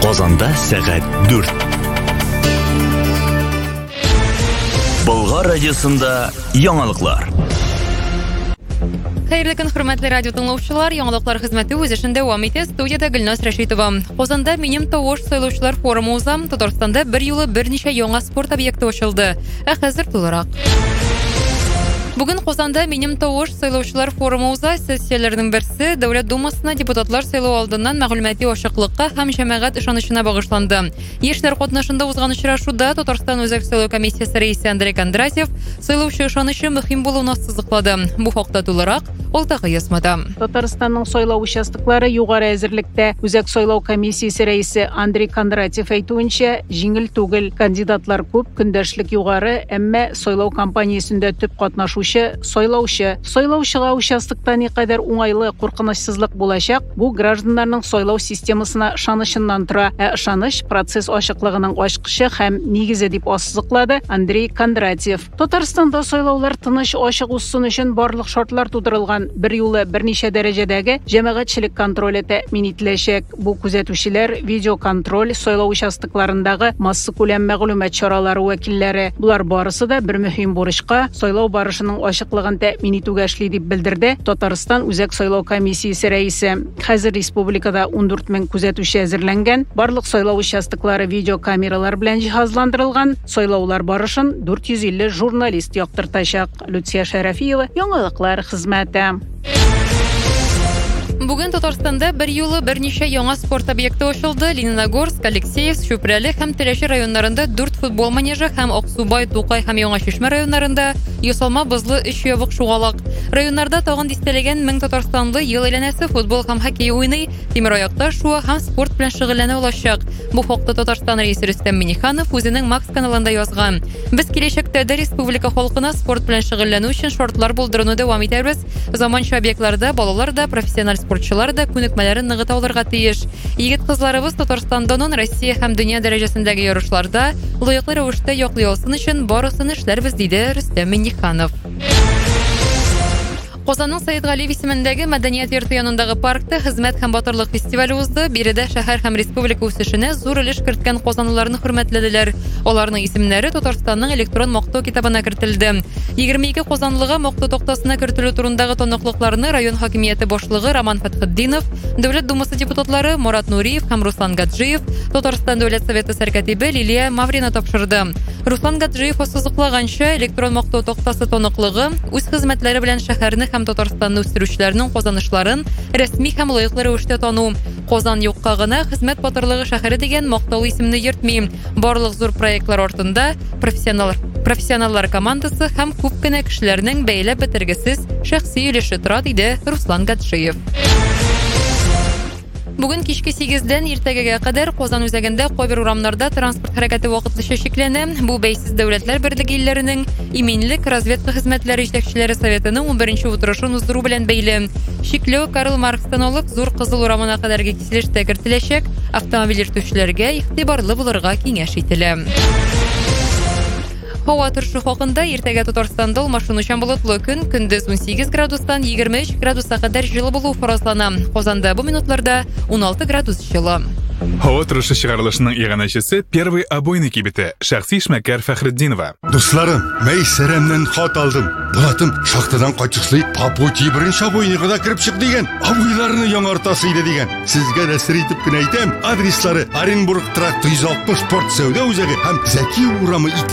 Казанда сәгать 4. Болгар радиосында яңалыклар. Хәерле көн, хөрмәтле радио тыңлаучылар, яңалыклар хезмәте үз эшен дәвам итә. Студиядә Гөлназ Рәшитова. Казанда минем тавыш сайлаучылар форумы уза. Татарстанда бер юлы берничә яңа спорт объекты ачылды. Хәзер тулырак. Бүген Казанда минем тавыш сайлаучылар форумы уза. Сессияләрнең берсе Дәүләт Думасына депутатлар сайлау алдыннан мәгълүмати ачыклыкка һәм җәмәгать ышанычына багышланды. Яшьләр катнашында узган очрашуда Татарстан Үзәк сайлау комиссиясе рәисе Андрей Кондратьев сайлаучы ышанычы мөһим булуын ассызыклады. Бу хакта тулырак Олтагы язмада. Татарстанның сайлау участоклары югары әзерлектә. Үзәк сайлау комиссиясе рәисе Андрей Кондратьев әйтүенчә, җиңел түгел, кандидатлар күп, көндәшлек югары, әмма сайлау кампаниясендә төп катнашучы сайлаучы. Сайлаучыга участокта никадәр уңайлы, куркынычсызлык булачак, бу гражданнарның сайлау системасына ышанычыннан тора. Ышаныч процесс ачыклыгының ачкычы һәм нигезе дип ассызыклады Андрей Кондратьев. Татарстанда сайлаулар тыныч, ачык узсын өчен барлык шартлар тудырылган. Бер юлы берничә дәрәҗәдәге җәмәгатьчелек контроле тәэмин ителәчәк. Бу күзәтүчеләр, видеоконтроль, сайлау участокларындагы масса күләм мәгълүмат чаралары вәкилләре. Булар барысы да бер мөһим бурычка, сайлау барышының ачыклыгын тәэмин итүгә эшли дип белдерде Татарстан Үзәк сайлау комиссиясе рәисе. Хәзер республикада 14 мең күзәтүче әзерләнгән. Барлык сайлау участоклары видеокамералар белән җиһазландырылган. Сайлаулар барышын 450 журналист яктыртачак. Люция Шәрәфиева, яңалыклар хезмәте. Бүген Татарстанда бер юлы берничә яңа спорт объекты ачылды. Лениногорск, Алексеевск, Чүпрәле һәм Теләче районнарында 4 футбол манежы һәм Аксубай, Тукай һәм Яңа Чишмә районнарында Ясалма бозлы 3 ябык шугалак. Районнарда тагын дистәләгән 1000 татарстанлы ел әйләнәсе футбол һәм хоккей уйный, тимер аякта шуа һәм спорт белән шөгыльләнә алачак. Бу хакта Татарстан рәисе Рөстәм Миңнеханов үзенең Макс каналында язган. Без киләчәктә дә республика халкына спорт белән шөгыльләнү өчен шартлар булдыруны дәвам итәрбез. Заманча объектларда балалар да, профессиональ спортчылар да күнекмәләрен ныгыта алырга тиеш. Егет-кызларыбыз Татарстандан Россия һәм дөнья дәрәҗәсендәге ярышларда лаеклы рәвештә яклый алсын өчен барысын эшләрбез, диде Рөстәм Миңнеханов. Казанның Сәйд Галиев исемендәге мәдәният йорты янындагы паркта хезмәт һәм батырлык фестивале узды. Биредә шәһәр һәм республика үсешенә зур өлеш керткән казанлыларны хөрмәтләделәр. Аларның исемнәре Татарстанның электрон мактау китабына кертелде. 22 казанлыга мактау тактасына кертелү турындагы таныклыкларны район хакимияте башлыгы Роман Фатхетдинов, Дәүләт Думасы депутатлары Мурат Нуриев һәм Руслан Гаджиев, Татарстан Дәүләт Советы сәркәтибе Лилия Маврина тапшырды. Руслан Гаджиев ассызыклаганча, электрон мактау тактасы таныклыгы үз хезмәтләре белән шәһәрне һәм Татарстанны үстерүчеләрнең казанышларын рәсми һәм лаеклы рәвештә тану. Казан юкка гына хезмәт батырлыгы шәһәре дигән мактаулы исемне йөртми. Барлык зур проектлар артында профессионаллар командасы һәм күп кенә кешеләрнең бәйләп бетергесез шәхси өлеше тора, диде Руслан Гаджиев. Бүген кичке 8-дән иртәгәгә кадәр Казан үзәгендә кайбер урамнарда транспорт хәрәкәте вакытлыча шикләнә. Бу бәйсез дәүләтләр берлеге илләренең иминлек разведка хезмәтләре җитәкчеләре советының 11нче утырышын уздыру белән бәйле. Шикләү Карл Маркстан алып Зур Кызыл урамына кадәрге киселештә кертеләчәк. Автомобиль йөртүчеләргә игътибарлы булырга киңәш ителә. Һава торышы хакында иртәгә Татарстанда машинучан болытлы көн, көндез 18 градустан 23 градуска кадәр җылы булу фаразлана. Казанда бу минутларда 16 градус җылы. Һава торышы чыгарылышының иганәчесе первый обойный кибете шәхси эшмәкәр Фәхретдинова. Дусларым, Мәйсәрәмнән хат алдым. Булатым шахтадан кайтышлый Папути беренче обойныйга да кирип чык дигән. Обойларны яңартасы иде дигән. Сезгә дә сер итеп кенә әйтәм. Адреслары Оренбург тракт 160 спорт сәүдә үзәге һәм Зәки урамы